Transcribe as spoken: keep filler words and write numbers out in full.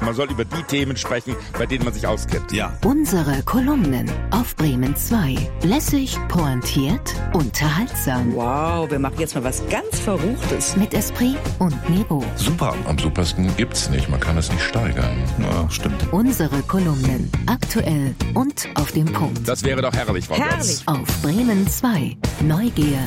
sprechen. Man soll über die Themen sprechen, bei denen man sich auskennt. Ja. Unsere Kolumnen auf Bremen zwei. Lässig, pointiert, unterhaltsam. Wow, wir machen jetzt mal was ganz Verruchtes. Mit Esprit und Niveau. Super. Am supersten gibt's nicht, man kann es nicht steigern. Ja, stimmt. Unsere Kolumnen. Aktuell und auf dem Punkt. Das wäre doch herrlich, Frau Götz. Herrlich. Auf Bremen zwei. Neugier